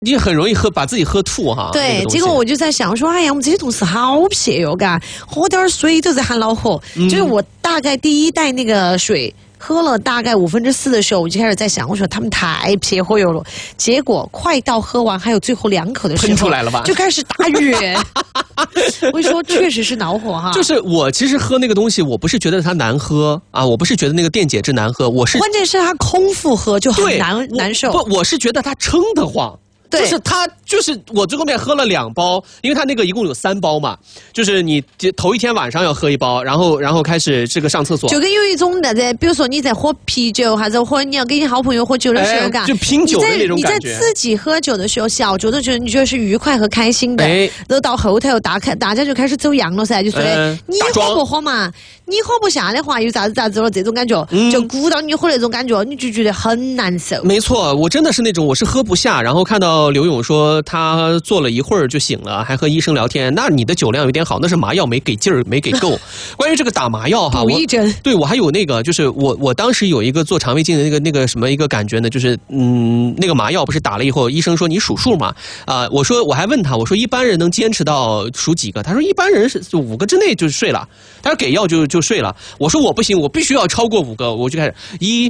你很容易把自己喝吐哈。 对，结果我就在想说，哎呀，我们这些同事好撇哟，嘎，喝点水都在喊恼火。就是我大概第一袋那个水。喝了大概4/5的时候，我就开始在想，我说他们太撇火油了。结果快到喝完还有最后2口的时候， 喷出来了吧？ 就开始打哕。我说确实是恼火哈。 就是我其实喝那个东西，我不是觉得它难喝啊，我不是觉得那个电解质难喝，我是关键是它空腹喝就很难受。 不，我是觉得它撑得慌。就是他，就是我最后面喝了2包，因为他那个一共有3包嘛，就是你头一天晚上要喝1包，然后开始这个上厕所， 就跟有一种那比如说你在喝啤酒，还是或你要跟你好朋友喝酒的时候， 就拼酒的那种感觉。 你在自己喝酒的时候，小酌的时候，你觉得是愉快和开心的，然后到后头大家就开始走样了噻，就说你喝不喝嘛？你喝不下的话，有啥子了这种感觉，就鼓捣你喝那种感觉，你就觉得很难受。 没错，我真的是那种我是喝不下，然后看到刘勇说他坐了一会儿就醒了，还和医生聊天，那你的酒量有点好，那是麻药没给劲儿，没给够。关于这个打麻药哈， 补一针， 对我还有那个，就是我当时有一个做肠胃镜的那个什么一个感觉呢，就是那个麻药不是打了以后，医生说你数数嘛，我说我还问他，我说一般人能坚持到数几个？他说一般人是5个之内就睡了，他说给药就睡了。我说我不行，我必须要超过5个，我就开始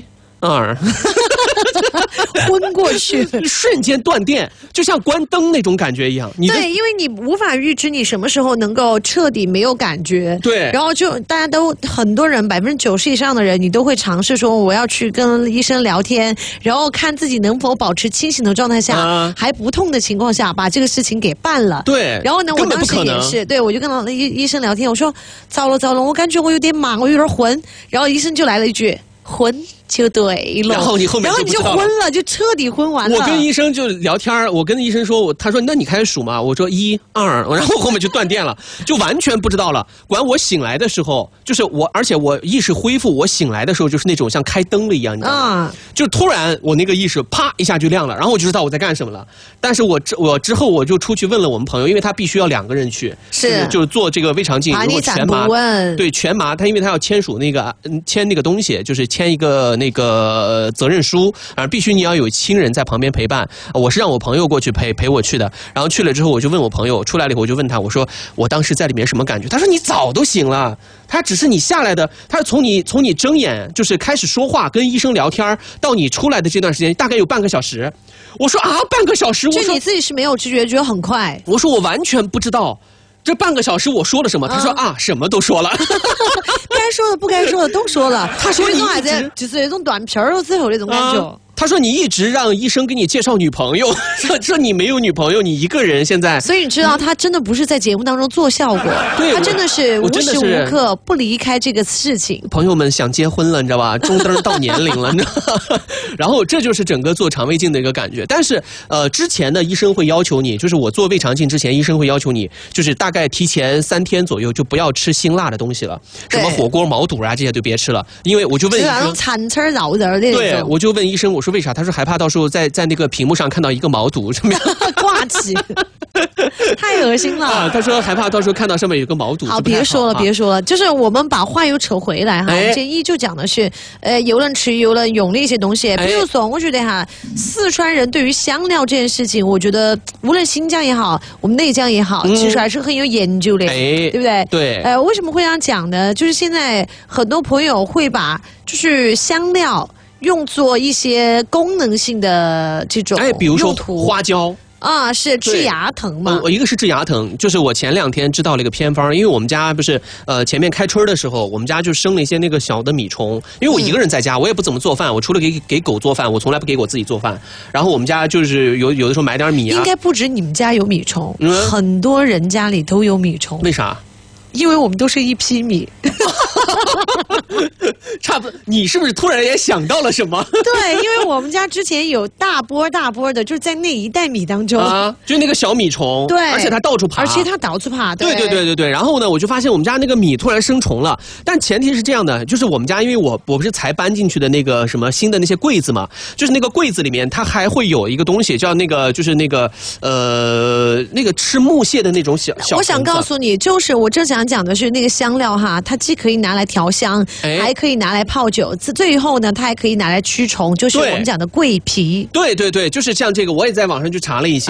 1、2。 昏过去， 瞬间断电，就像关灯那种感觉一样。 对，因为你无法预知你什么时候能够彻底没有感觉。 对， 然后就大家都很多人90%以上的人，你都会尝试说我要去跟医生聊天，然后看自己能否保持清醒的状态下，还不痛的情况下把这个事情给办了。 对， 然后呢，我当时也是，对我就跟医生聊天，我说糟了，我感觉我有点忙，我有点昏。然后医生就来了一句。昏就对了， 然后你后面就昏了，就彻底昏完了。 我跟医生就聊天，我跟医生说，他说那你开始数嘛，我说1、2，然后后面就断电了，就完全不知道了。管我醒来的时候，就是而且我意识恢复，我醒来的时候就是那种像开灯了一样，你知道吗？就突然我那个意识啪一下就亮了，然后我就知道我在干什么了。但是我之后我就出去问了我们朋友，因为他必须要2个人去，就做这个胃肠镜，如果全麻，对全麻，他因为他要签署那个签那个东西，就是签一个那个责任书，必须你要有亲人在旁边陪伴。我是让我朋友过去陪我去的，然后去了之后我就问我朋友，出来了以后我就问他，我说我当时在里面什么感觉？他说你早都醒了，他只是你下来的，他是从你睁眼就是开始说话跟医生聊天到你出来的这段时间大概有半个小时。我说啊，半个小时，我说就你自己是没有知觉，觉得很快。 我说我完全不知道。这半个小时我说了什么？他说啊，什么都说了， 该说的不该说的都说了。 他说你就是那种断片了之后那种感觉。 他说你一直让医生给你介绍女朋友，说你没有女朋友，你一个人现在。 所以你知道他真的不是在节目当中做效果， 对， 他真的是无时无刻不离开这个事情。 朋友们想结婚了，你知道吧？中灯到年龄了，你知道吧？然后这就是整个做肠胃镜的一个感觉。但是之前呢，医生会要求你，就是我做胃肠镜之前，医生会要求你，就是大概提前3天左右就不要吃辛辣的东西了，什么火锅、毛肚啊这些就别吃了。因为我就问医生， 残吃绕肉的。 对，我就问医生，我说为啥？他说害怕到时候在那个屏幕上看到一个毛肚什么样挂起，太恶心了啊！他说害怕到时候看到上面有个毛肚。 好，别说了，就是我们把话又扯回来哈。这依旧讲的是，又能吃又能用的一些东西。比如说，我觉得哈，四川人对于香料这件事情，我觉得无论新疆也好，我们内江也好，其实还是很有研究的，对不对？ 对。 为什么会这样讲呢？就是现在很多朋友会把就是香料用作一些功能性的这种， 比如说花椒。 啊，是治牙疼嘛？ 一个是治牙疼，就是我前2天知道了一个偏方，因为我们家不是前面开春的时候，我们家就生了一些那个小的米虫，因为我一个人在家，我也不怎么做饭，我除了给狗做饭，我从来不给我自己做饭。然后我们家就是有的时候买点米啊。 应该不止你们家有米虫，很多人家里都有米虫。 为啥？ 因为我们都是一批米。 差不多，你是不是突然也想到了什么？ 对，因为我们家之前有大波的，就是在那一袋米当中啊，就那个小米虫， 对， 而且它到处爬，对。然后呢，我就发现我们家那个米突然生虫了，但前提是这样的，就是我们家因为我不是才搬进去的那个什么新的那些柜子嘛，就是那个柜子里面它还会有一个东西叫那个就是那个吃木屑的那种小。 我想告诉你，就是我正想讲的是那个香料哈，它既可以拿来调香， 还可以拿来泡酒，最后呢，它还可以拿来驱虫，就是我们讲的桂皮。 对对对，就是像这个，我也在网上去查了一些。